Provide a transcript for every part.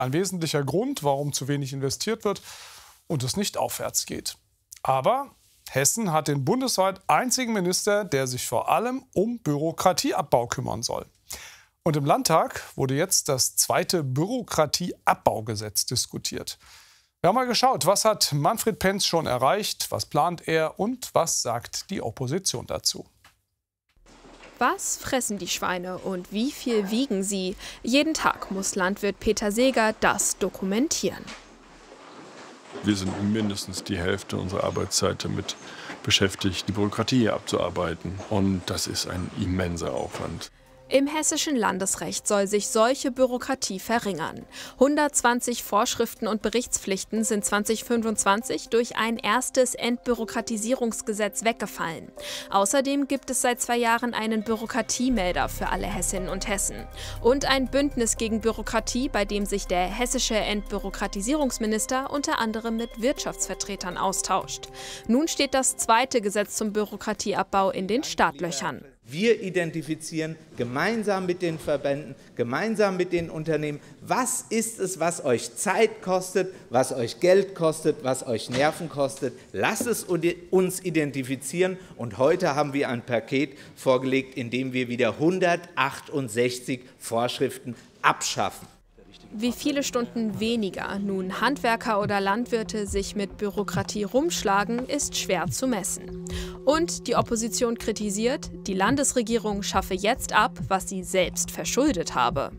Ein wesentlicher Grund, warum zu wenig investiert wird und es nicht aufwärts geht. Aber Hessen hat den bundesweit einzigen Minister, der sich vor allem um Bürokratieabbau kümmern soll. Und im Landtag wurde jetzt das zweite Bürokratieabbaugesetz diskutiert. Wir haben mal geschaut, was hat Manfred Pentz schon erreicht, was plant er und was sagt die Opposition dazu. Was fressen die Schweine und wie viel wiegen sie? Jeden Tag muss Landwirt Peter Seeger das dokumentieren. Wir sind mindestens die Hälfte unserer Arbeitszeit damit beschäftigt, die Bürokratie abzuarbeiten. Und das ist ein immenser Aufwand. Im hessischen Landesrecht soll sich solche Bürokratie verringern. 120 Vorschriften und Berichtspflichten sind 2025 durch ein erstes Entbürokratisierungsgesetz weggefallen. Außerdem gibt es seit 2 Jahren einen Bürokratiemelder für alle Hessinnen und Hessen. Und ein Bündnis gegen Bürokratie, bei dem sich der hessische Entbürokratisierungsminister unter anderem mit Wirtschaftsvertretern austauscht. Nun steht das zweite Gesetz zum Bürokratieabbau in den Startlöchern. Wir identifizieren gemeinsam mit den Verbänden, gemeinsam mit den Unternehmen, was ist es, was euch Zeit kostet, was euch Geld kostet, was euch Nerven kostet. Lasst es uns identifizieren. Und heute haben wir ein Paket vorgelegt, in dem wir wieder 168 Vorschriften abschaffen. Wie viele Stunden weniger nun Handwerker oder Landwirte sich mit Bürokratie rumschlagen, ist schwer zu messen. Und die Opposition kritisiert, die Landesregierung schaffe jetzt ab, was sie selbst verschuldet habe.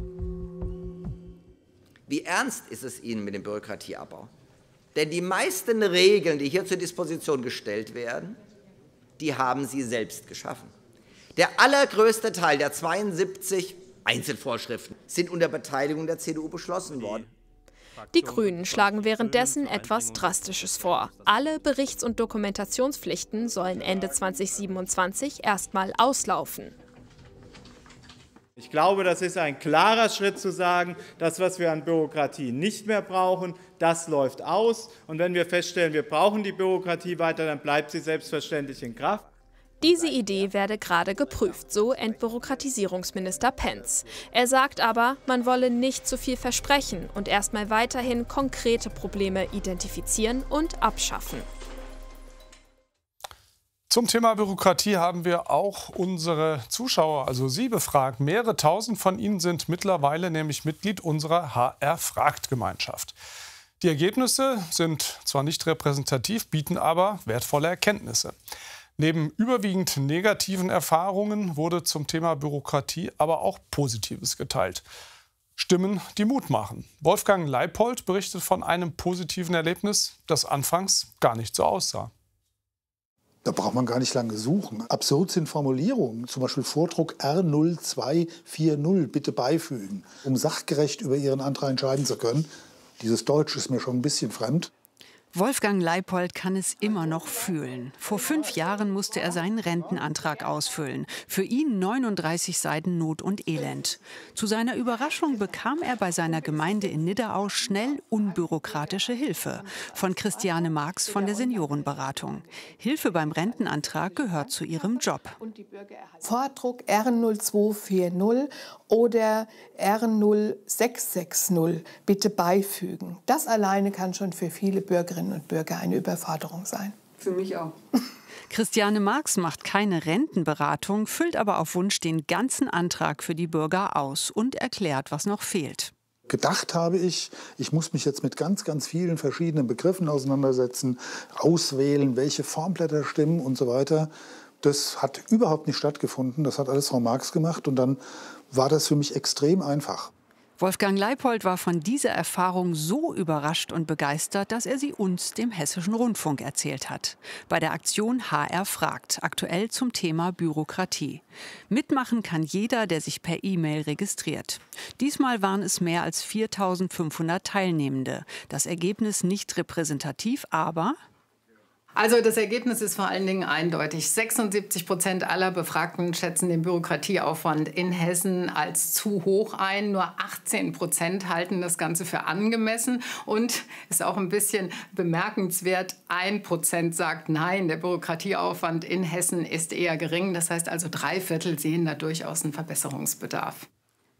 Wie ernst ist es Ihnen mit dem Bürokratieabbau? Denn die meisten Regeln, die hier zur Disposition gestellt werden, die haben Sie selbst geschaffen. Der allergrößte Teil der 72 Einzelvorschriften sind unter Beteiligung der CDU beschlossen worden. Die Grünen schlagen währenddessen etwas Drastisches vor. Alle Berichts- und Dokumentationspflichten sollen Ende 2027 erstmal auslaufen. Ich glaube, das ist ein klarer Schritt zu sagen, das, was wir an Bürokratie nicht mehr brauchen, das läuft aus. Und wenn wir feststellen, wir brauchen die Bürokratie weiter, dann bleibt sie selbstverständlich in Kraft. Diese Idee werde gerade geprüft, so Entbürokratisierungsminister Pentz. Er sagt aber, man wolle nicht zu viel versprechen und erstmal weiterhin konkrete Probleme identifizieren und abschaffen. Zum Thema Bürokratie haben wir auch unsere Zuschauer, also Sie, befragt. Mehrere tausend von Ihnen sind mittlerweile nämlich Mitglied unserer HR-Fragt-Gemeinschaft. Die Ergebnisse sind zwar nicht repräsentativ, bieten aber wertvolle Erkenntnisse. Neben überwiegend negativen Erfahrungen wurde zum Thema Bürokratie aber auch Positives geteilt. Stimmen, die Mut machen. Wolfgang Leipold berichtet von einem positiven Erlebnis, das anfangs gar nicht so aussah. Da braucht man gar nicht lange suchen. Absurd sind Formulierungen, zum Beispiel Vordruck R0240 bitte beifügen, um sachgerecht über Ihren Antrag entscheiden zu können. Dieses Deutsch ist mir schon ein bisschen fremd. Wolfgang Leipold kann es immer noch fühlen. Vor 5 Jahren musste er seinen Rentenantrag ausfüllen. Für ihn 39 Seiten Not und Elend. Zu seiner Überraschung bekam er bei seiner Gemeinde in Nidderau schnell unbürokratische Hilfe. Von Christiane Marx von der Seniorenberatung. Hilfe beim Rentenantrag gehört zu ihrem Job. Vordruck R0240 oder R0660 bitte beifügen. Das alleine kann schon für viele Bürgerinnen und Bürger eine Überforderung sein. Für mich auch. Christiane Marx macht keine Rentenberatung, füllt aber auf Wunsch den ganzen Antrag für die Bürger aus und erklärt, was noch fehlt. Gedacht habe ich muss mich jetzt mit ganz, ganz vielen verschiedenen Begriffen auseinandersetzen, auswählen, welche Formblätter stimmen und so weiter. Das hat überhaupt nicht stattgefunden. Das hat alles Frau Marx gemacht und dann war das für mich extrem einfach. Wolfgang Leipold war von dieser Erfahrung so überrascht und begeistert, dass er sie uns, dem Hessischen Rundfunk, erzählt hat. Bei der Aktion HR fragt, aktuell zum Thema Bürokratie. Mitmachen kann jeder, der sich per E-Mail registriert. Diesmal waren es mehr als 4.500 Teilnehmende. Das Ergebnis nicht repräsentativ, aber... Also das Ergebnis ist vor allen Dingen eindeutig. 76% aller Befragten schätzen den Bürokratieaufwand in Hessen als zu hoch ein. Nur 18% halten das Ganze für angemessen. Und ist auch ein bisschen bemerkenswert, 1% sagt nein, der Bürokratieaufwand in Hessen ist eher gering. Das heißt also 3/4 sehen da durchaus einen Verbesserungsbedarf.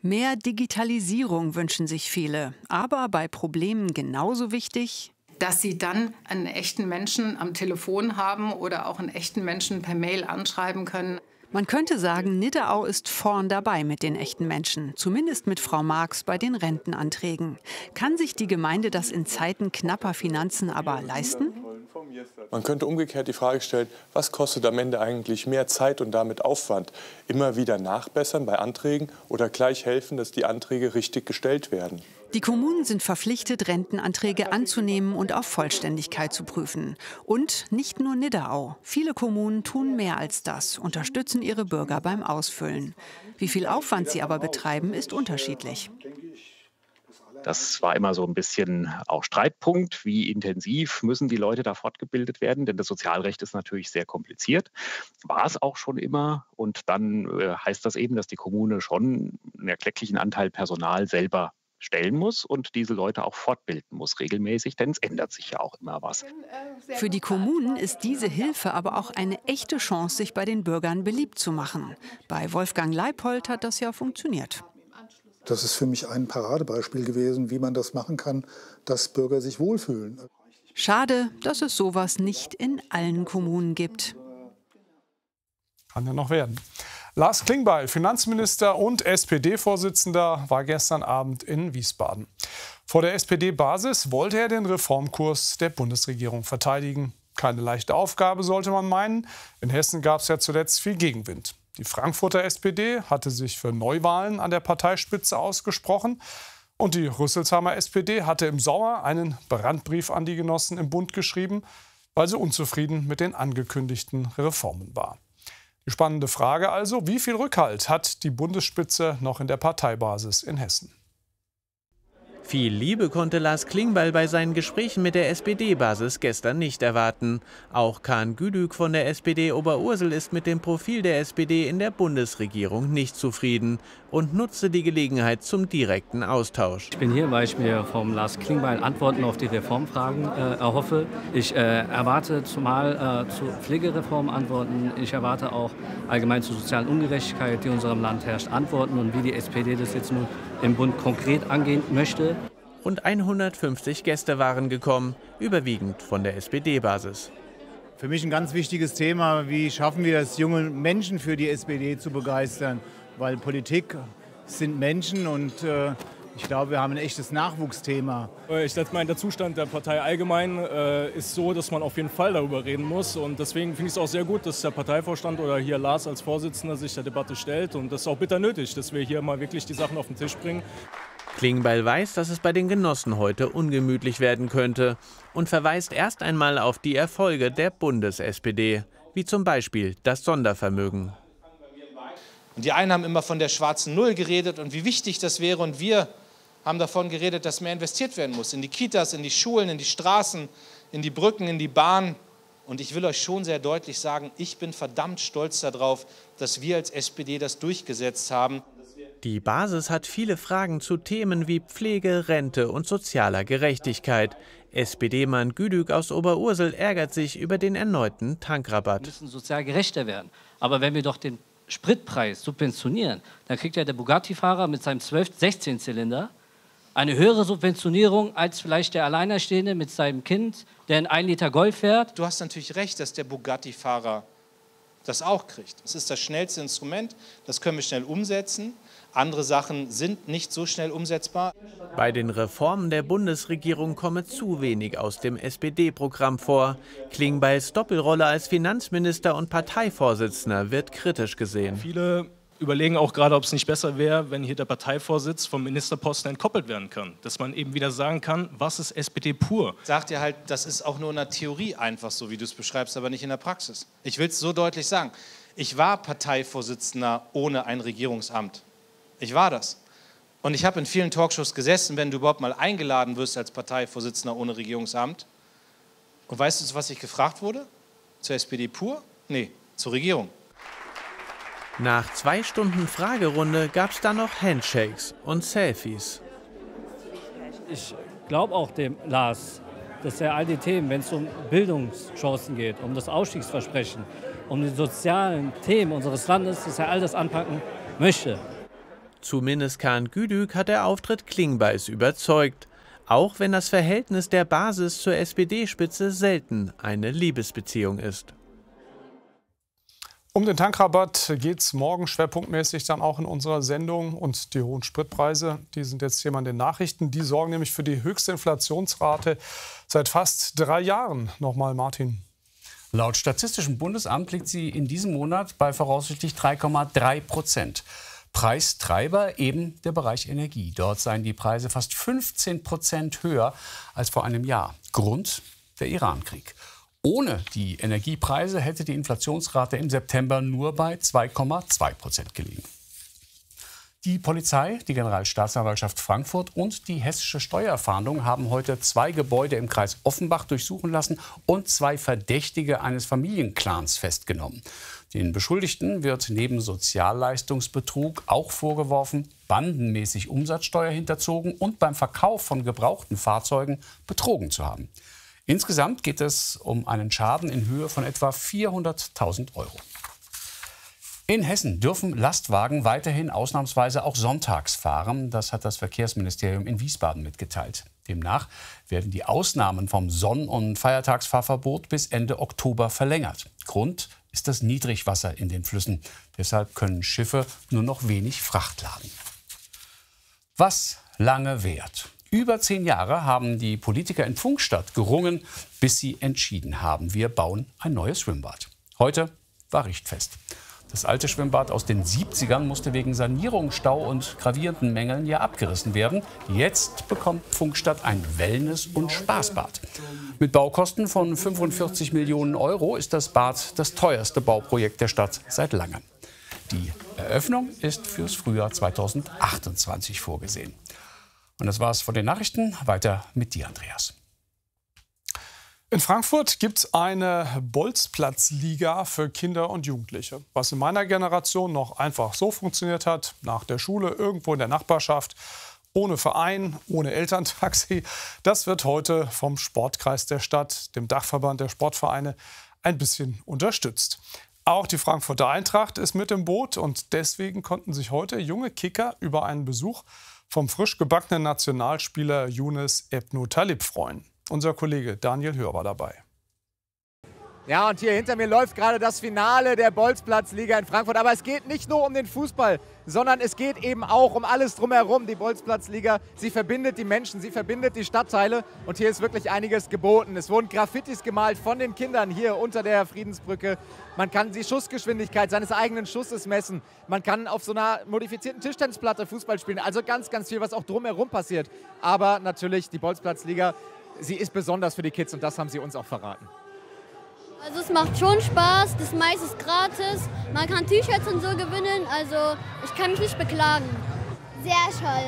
Mehr Digitalisierung wünschen sich viele. Aber bei Problemen genauso wichtig: dass sie dann einen echten Menschen am Telefon haben oder auch einen echten Menschen per Mail anschreiben können. Man könnte sagen, Niddeau ist vorn dabei mit den echten Menschen. Zumindest mit Frau Marx bei den Rentenanträgen. Kann sich die Gemeinde das in Zeiten knapper Finanzen aber leisten? Man könnte umgekehrt die Frage stellen, was kostet am Ende eigentlich mehr Zeit und damit Aufwand? Immer wieder nachbessern bei Anträgen oder gleich helfen, dass die Anträge richtig gestellt werden? Die Kommunen sind verpflichtet, Rentenanträge anzunehmen und auf Vollständigkeit zu prüfen. Und nicht nur Niddeau. Viele Kommunen tun mehr als das, unterstützen ihre Bürger beim Ausfüllen. Wie viel Aufwand sie aber betreiben, ist unterschiedlich. Das war immer so ein bisschen auch Streitpunkt. Wie intensiv müssen die Leute da fortgebildet werden? Denn das Sozialrecht ist natürlich sehr kompliziert. War es auch schon immer. Und dann heißt das eben, dass die Kommune schon einen erklecklichen Anteil Personal selber stellen muss und diese Leute auch fortbilden muss regelmäßig, denn es ändert sich ja auch immer was. Für die Kommunen ist diese Hilfe aber auch eine echte Chance, sich bei den Bürgern beliebt zu machen. Bei Wolfgang Leipold hat das ja funktioniert. Das ist für mich ein Paradebeispiel gewesen, wie man das machen kann, dass Bürger sich wohlfühlen. Schade, dass es sowas nicht in allen Kommunen gibt. Kann ja noch werden. Lars Klingbeil, Finanzminister und SPD-Vorsitzender, war gestern Abend in Wiesbaden. Vor der SPD-Basis wollte er den Reformkurs der Bundesregierung verteidigen. Keine leichte Aufgabe, sollte man meinen. In Hessen gab es ja zuletzt viel Gegenwind. Die Frankfurter SPD hatte sich für Neuwahlen an der Parteispitze ausgesprochen. Und die Rüsselsheimer SPD hatte im Sommer einen Brandbrief an die Genossen im Bund geschrieben, weil sie unzufrieden mit den angekündigten Reformen war. Die spannende Frage also: Wie viel Rückhalt hat die Bundesspitze noch in der Parteibasis in Hessen? Viel Liebe konnte Lars Klingbeil bei seinen Gesprächen mit der SPD-Basis gestern nicht erwarten. Auch Kaan Güdük von der SPD Oberursel ist mit dem Profil der SPD in der Bundesregierung nicht zufrieden und nutzte die Gelegenheit zum direkten Austausch. Ich bin hier, weil ich mir vom Lars Klingbeil Antworten auf die Reformfragen erhoffe. Ich erwarte zumal zu Pflegereform Antworten. Ich erwarte auch allgemein zur sozialen Ungerechtigkeit, die in unserem Land herrscht, Antworten und wie die SPD das jetzt nun im Bund konkret angehen möchte. Rund 150 Gäste waren gekommen, überwiegend von der SPD-Basis. Für mich ein ganz wichtiges Thema: Wie schaffen wir es, junge Menschen für die SPD zu begeistern? Weil Politik sind Menschen und ich glaube, wir haben ein echtes Nachwuchsthema. Ich meine, der Zustand der Partei allgemein ist so, dass man auf jeden Fall darüber reden muss. Und deswegen finde ich es auch sehr gut, dass der Parteivorstand oder hier Lars als Vorsitzender sich der Debatte stellt. Und das ist auch bitter nötig, dass wir hier mal wirklich die Sachen auf den Tisch bringen. Klingbeil weiß, dass es bei den Genossen heute ungemütlich werden könnte und verweist erst einmal auf die Erfolge der Bundes-SPD, wie zum Beispiel das Sondervermögen. Und die einen haben immer von der schwarzen Null geredet und wie wichtig das wäre. Und wir haben davon geredet, dass mehr investiert werden muss. In die Kitas, in die Schulen, in die Straßen, in die Brücken, in die Bahn. Und ich will euch schon sehr deutlich sagen, ich bin verdammt stolz darauf, dass wir als SPD das durchgesetzt haben. Die Basis hat viele Fragen zu Themen wie Pflege, Rente und sozialer Gerechtigkeit. SPD-Mann Güdük aus Oberursel ärgert sich über den erneuten Tankrabatt. Wir müssen sozial gerechter werden. Aber wenn wir doch den Spritpreis subventionieren, dann kriegt ja der Bugatti-Fahrer mit seinem 16-Zylinder eine höhere Subventionierung als vielleicht der Alleinerstehende mit seinem Kind, der in 1 Liter Golf fährt. Du hast natürlich recht, dass der Bugatti-Fahrer das auch kriegt. Das ist das schnellste Instrument, das können wir schnell umsetzen. Andere Sachen sind nicht so schnell umsetzbar. Bei den Reformen der Bundesregierung komme zu wenig aus dem SPD-Programm vor. Klingbeils Doppelrolle als Finanzminister und Parteivorsitzender wird kritisch gesehen. Viele überlegen auch gerade, ob es nicht besser wäre, wenn hier der Parteivorsitz vom Ministerposten entkoppelt werden kann. Dass man eben wieder sagen kann, was ist SPD pur? Sagt ihr halt, das ist auch nur in der Theorie einfach so, wie du es beschreibst, aber nicht in der Praxis. Ich will es so deutlich sagen. Ich war Parteivorsitzender ohne ein Regierungsamt. Ich war das. Und ich habe in vielen Talkshows gesessen, wenn du überhaupt mal eingeladen wirst als Parteivorsitzender ohne Regierungsamt. Und weißt du, was ich gefragt wurde? Zur SPD pur? Nee, zur Regierung. Nach 2 Stunden Fragerunde gab es dann noch Handshakes und Selfies. Ich glaube auch dem Lars, dass er all die Themen, wenn es um Bildungschancen geht, um das Ausstiegsversprechen, um die sozialen Themen unseres Landes, dass er all das anpacken möchte. Zumindest Kaan Güdük hat der Auftritt Klingbeils überzeugt. Auch wenn das Verhältnis der Basis zur SPD-Spitze selten eine Liebesbeziehung ist. Um den Tankrabatt geht es morgen schwerpunktmäßig dann auch in unserer Sendung. Und die hohen Spritpreise, die sind jetzt Thema in den Nachrichten. Die sorgen nämlich für die höchste Inflationsrate seit fast 3 Jahren. Nochmal Martin. Laut Statistischem Bundesamt liegt sie in diesem Monat bei voraussichtlich 3,3%. Preistreiber eben der Bereich Energie. Dort seien die Preise fast 15% höher als vor einem Jahr. Grund der Irankrieg. Ohne die Energiepreise hätte die Inflationsrate im September nur bei 2,2% gelegen. Die Polizei, die Generalstaatsanwaltschaft Frankfurt und die Hessische Steuerfahndung haben heute 2 Gebäude im Kreis Offenbach durchsuchen lassen und 2 Verdächtige eines Familienclans festgenommen. Den Beschuldigten wird neben Sozialleistungsbetrug auch vorgeworfen, bandenmäßig Umsatzsteuer hinterzogen und beim Verkauf von gebrauchten Fahrzeugen betrogen zu haben. Insgesamt geht es um einen Schaden in Höhe von etwa 400.000 €. In Hessen dürfen Lastwagen weiterhin ausnahmsweise auch sonntags fahren. Das hat das Verkehrsministerium in Wiesbaden mitgeteilt. Demnach werden die Ausnahmen vom Sonn- und Feiertagsfahrverbot bis Ende Oktober verlängert. Grund ist das Niedrigwasser in den Flüssen. Deshalb können Schiffe nur noch wenig Fracht laden. Was lange währt. Über 10 Jahre haben die Politiker in Pfungstadt gerungen, bis sie entschieden haben, wir bauen ein neues Schwimmbad. Heute war Richtfest. Das alte Schwimmbad aus den 70ern musste wegen Sanierung, Stau und gravierenden Mängeln ja abgerissen werden. Jetzt bekommt Pfungstadt ein Wellness- und Spaßbad. Mit Baukosten von 45 Millionen € ist das Bad das teuerste Bauprojekt der Stadt seit langem. Die Eröffnung ist fürs Frühjahr 2028 vorgesehen. Und das war's von den Nachrichten. Weiter mit dir, Andreas. In Frankfurt gibt es eine Bolzplatzliga für Kinder und Jugendliche. Was in meiner Generation noch einfach so funktioniert hat, nach der Schule, irgendwo in der Nachbarschaft, ohne Verein, ohne Elterntaxi, das wird heute vom Sportkreis der Stadt, dem Dachverband der Sportvereine, ein bisschen unterstützt. Auch die Frankfurter Eintracht ist mit im Boot und deswegen konnten sich heute junge Kicker über einen Besuch vom frisch gebackenen Nationalspieler Younes Ebnu Talib freuen. Unser Kollege Daniel Hör war dabei. Ja, und hier hinter mir läuft gerade das Finale der Bolzplatzliga in Frankfurt. Aber es geht nicht nur um den Fußball, sondern es geht eben auch um alles drumherum. Die Bolzplatzliga, sie verbindet die Menschen, sie verbindet die Stadtteile. Und hier ist wirklich einiges geboten. Es wurden Graffitis gemalt von den Kindern hier unter der Friedensbrücke. Man kann die Schussgeschwindigkeit seines eigenen Schusses messen. Man kann auf so einer modifizierten Tischtennisplatte Fußball spielen. Also ganz, ganz viel, was auch drumherum passiert. Aber natürlich die Bolzplatzliga, sie ist besonders für die Kids und das haben sie uns auch verraten. Also es macht schon Spaß, das meiste ist gratis, man kann T-Shirts und so gewinnen, also ich kann mich nicht beklagen. Sehr toll.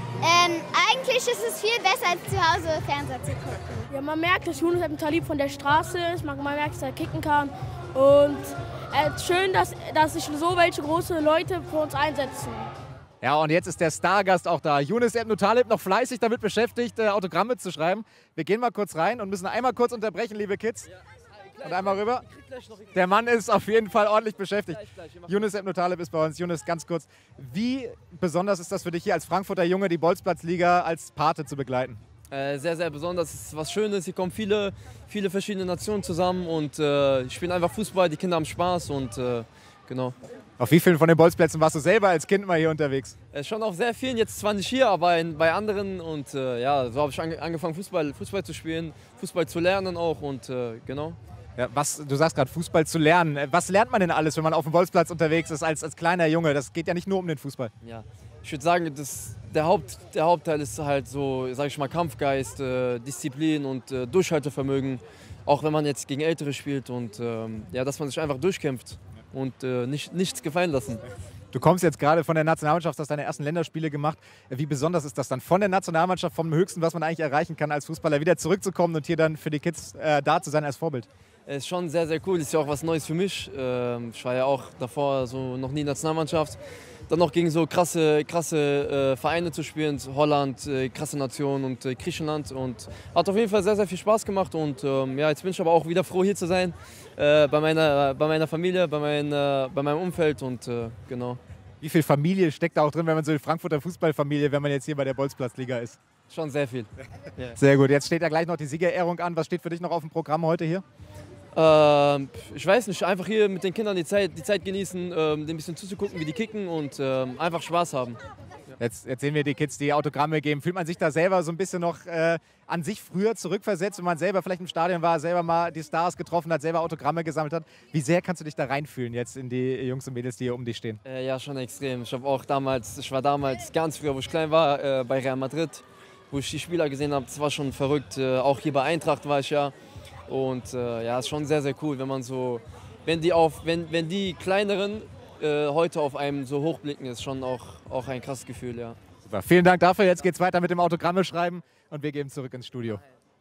Eigentlich ist es viel besser als zu Hause Fernseher zu gucken. Ja, man merkt, dass Younes Ebnu Talib von der Straße ist, man merkt, dass er kicken kann und schön, dass sich so welche große Leute für uns einsetzen. Ja, und jetzt ist der Stargast auch da. Younes Ebnu Talib noch fleißig damit beschäftigt, Autogramme zu schreiben. Wir gehen mal kurz rein und müssen einmal kurz unterbrechen, liebe Kids. Und einmal rüber. Der Mann ist auf jeden Fall ordentlich beschäftigt. Younes Ebnu Talib ist bei uns. Younes, ganz kurz, wie besonders ist das für dich hier als Frankfurter Junge, die Bolzplatzliga als Pate zu begleiten? Sehr, sehr besonders. Es ist was Schönes. Hier kommen viele verschiedene Nationen zusammen und spielen einfach Fußball. Die Kinder haben Spaß und genau. Auf wie vielen von den Bolzplätzen warst du selber als Kind mal hier unterwegs? Schon auf sehr vielen, jetzt zwar nicht hier, aber bei anderen. Und ja, so habe ich angefangen Fußball zu spielen, Fußball zu lernen auch und genau. Ja, du sagst gerade Fußball zu lernen. Was lernt man denn alles, wenn man auf dem Bolzplatz unterwegs ist als kleiner Junge? Das geht ja nicht nur um den Fußball. Ja, ich würde sagen, der Hauptteil ist halt so, sage ich mal, Kampfgeist, Disziplin und Durchhaltevermögen. Auch wenn man jetzt gegen Ältere spielt und ja, dass man sich einfach durchkämpft und nichts gefallen lassen. Du kommst jetzt gerade von der Nationalmannschaft, hast deine ersten Länderspiele gemacht. Wie besonders ist das dann von der Nationalmannschaft, vom Höchsten, was man eigentlich erreichen kann als Fußballer, wieder zurückzukommen und hier dann für die Kids da zu sein als Vorbild? Ist schon sehr, sehr cool. Ist ja auch was Neues für mich. Ich war ja auch davor so noch nie in der Nationalmannschaft. Dann noch gegen so krasse Vereine zu spielen, Holland, krasse Nation und Griechenland. Und hat auf jeden Fall sehr, sehr viel Spaß gemacht. Und ja, jetzt bin ich aber auch wieder froh, hier zu sein. Bei meiner Familie, bei meinem Umfeld und genau. Wie viel Familie steckt da auch drin, wenn man so eine Frankfurter Fußballfamilie, wenn man jetzt hier bei der Bolzplatzliga ist? Schon sehr viel. Ja. Sehr gut. Jetzt steht ja gleich noch die Siegerehrung an. Was steht für dich noch auf dem Programm heute hier? Ich weiß nicht, einfach hier mit den Kindern die Zeit genießen, denen ein bisschen zuzugucken, wie die kicken und einfach Spaß haben. Jetzt sehen wir die Kids, die Autogramme geben. Fühlt man sich da selber so ein bisschen noch an sich früher zurückversetzt, wenn man selber vielleicht im Stadion war, selber mal die Stars getroffen hat, selber Autogramme gesammelt hat? Wie sehr kannst du dich da reinfühlen jetzt in die Jungs und Mädels, die hier um dich stehen? Ja, schon extrem. Ich war damals ganz früher, wo ich klein war, bei Real Madrid, wo ich die Spieler gesehen habe. Das war schon verrückt. Auch hier bei Eintracht war ich ja. Und ja, ist schon sehr, sehr cool, wenn man so, wenn die Kleineren heute auf einem so hochblicken, ist schon auch ein krasses Gefühl, ja. Super, vielen Dank dafür. Jetzt geht's weiter mit dem Autogramme schreiben und wir gehen zurück ins Studio.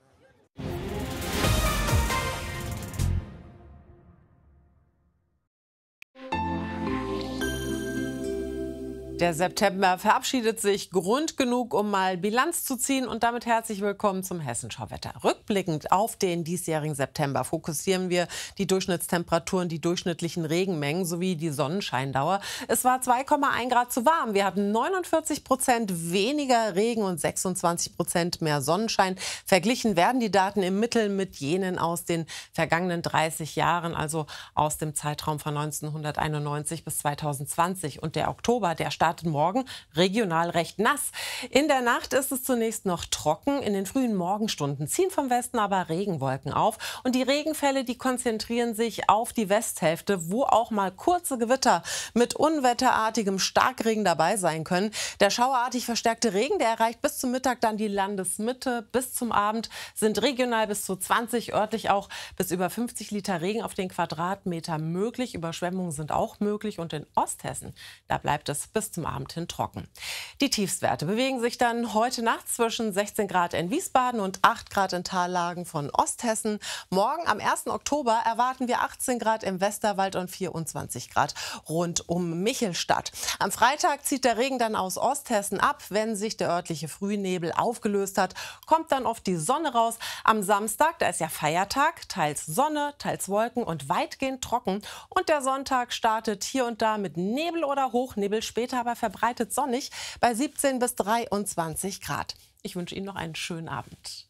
Der September verabschiedet sich Grund genug, um mal Bilanz zu ziehen. Und damit herzlich willkommen zum Hessenschau-Wetter. Rückblickend auf den diesjährigen September fokussieren wir die Durchschnittstemperaturen, die durchschnittlichen Regenmengen sowie die Sonnenscheindauer. Es war 2,1 Grad zu warm. Wir hatten 49% weniger Regen und 26% mehr Sonnenschein. Verglichen werden die Daten im Mittel mit jenen aus den vergangenen 30 Jahren, also aus dem Zeitraum von 1991 bis 2020. Und der Oktober, der startet morgen regional recht nass. In der Nacht ist es zunächst noch trocken. In den frühen Morgenstunden ziehen vom Westen aber Regenwolken auf. Und die Regenfälle, die konzentrieren sich auf die Westhälfte, wo auch mal kurze Gewitter mit unwetterartigem Starkregen dabei sein können. Der schauerartig verstärkte Regen, der erreicht bis zum Mittag dann die Landesmitte. Bis zum Abend sind regional bis zu 20, örtlich auch bis über 50 Liter Regen auf den Quadratmeter möglich. Überschwemmungen sind auch möglich. Und in Osthessen, da bleibt es bis zum Abend hin trocken. Die Tiefstwerte bewegen sich dann heute Nacht zwischen 16 Grad in Wiesbaden und 8 Grad in Tallagen von Osthessen. Morgen am 1. Oktober erwarten wir 18 Grad im Westerwald und 24 Grad rund um Michelstadt. Am Freitag zieht der Regen dann aus Osthessen ab. Wenn sich der örtliche Frühnebel aufgelöst hat, kommt dann oft die Sonne raus. Am Samstag, da ist ja Feiertag, teils Sonne, teils Wolken und weitgehend trocken. Und der Sonntag startet hier und da mit Nebel oder Hochnebel, später aber verbreitet sonnig bei 17 bis 23 Grad. Ich wünsche Ihnen noch einen schönen Abend.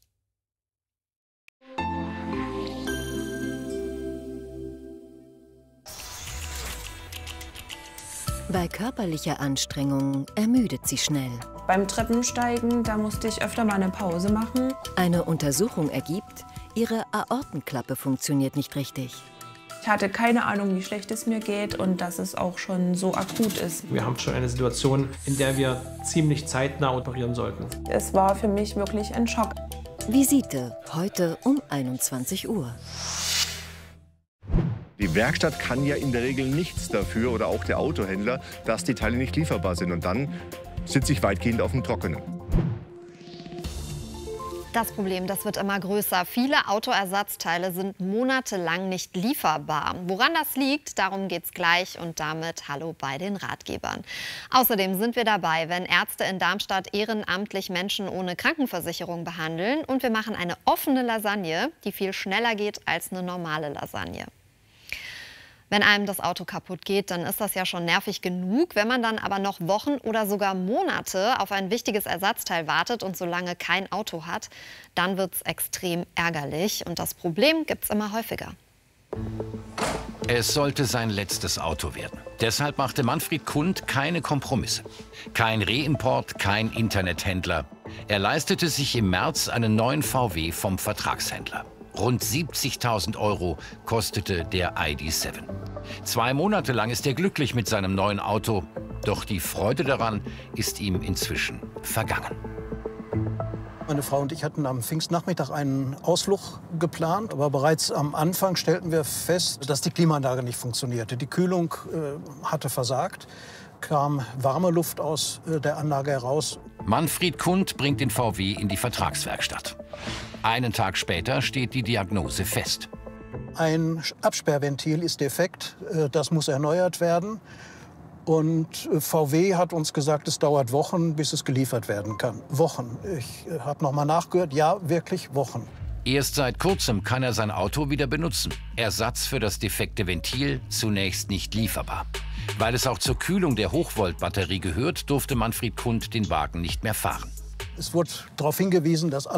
Bei körperlicher Anstrengung ermüdet sie schnell. Beim Treppensteigen, da musste ich öfter mal eine Pause machen. Eine Untersuchung ergibt, ihre Aortenklappe funktioniert nicht richtig. Ich hatte keine Ahnung, wie schlecht es mir geht und dass es auch schon so akut ist. Wir haben schon eine Situation, in der wir ziemlich zeitnah operieren sollten. Es war für mich wirklich ein Schock. Visite heute um 21 Uhr. Die Werkstatt kann ja in der Regel nichts dafür, oder auch der Autohändler, dass die Teile nicht lieferbar sind. Und dann sitze ich weitgehend auf dem Trockenen. Das Problem, das wird immer größer. Viele Autoersatzteile sind monatelang nicht lieferbar. Woran das liegt, darum geht's gleich und damit hallo bei den Ratgebern. Außerdem sind wir dabei, wenn Ärzte in Darmstadt ehrenamtlich Menschen ohne Krankenversicherung behandeln. Und wir machen eine offene Lasagne, die viel schneller geht als eine normale Lasagne. Wenn einem das Auto kaputt geht, dann ist das ja schon nervig genug. Wenn man dann aber noch Wochen oder sogar Monate auf ein wichtiges Ersatzteil wartet und so lange kein Auto hat, dann wird es extrem ärgerlich. Und das Problem gibt es immer häufiger. Es sollte sein letztes Auto werden. Deshalb machte Manfred Kund keine Kompromisse. Kein Reimport, kein Internethändler. Er leistete sich im März einen neuen VW vom Vertragshändler. Rund 70.000 € kostete der ID.7. 2 Monate lang ist er glücklich mit seinem neuen Auto. Doch die Freude daran ist ihm inzwischen vergangen. Meine Frau und ich hatten am Pfingstnachmittag einen Ausflug geplant. Aber bereits am Anfang stellten wir fest, dass die Klimaanlage nicht funktionierte. Die Kühlung hatte versagt. Kam warme Luft aus der Anlage heraus. Manfred Kund bringt den VW in die Vertragswerkstatt. Einen Tag später steht die Diagnose fest. Ein Absperrventil ist defekt, das muss erneuert werden. Und VW hat uns gesagt, es dauert Wochen, bis es geliefert werden kann. Wochen. Ich habe noch mal nachgehört, ja, wirklich Wochen. Erst seit kurzem kann er sein Auto wieder benutzen. Ersatz für das defekte Ventil zunächst nicht lieferbar. Weil es auch zur Kühlung der Hochvolt-Batterie gehört, durfte Manfred Kund den Wagen nicht mehr fahren. Es wurde darauf hingewiesen, dass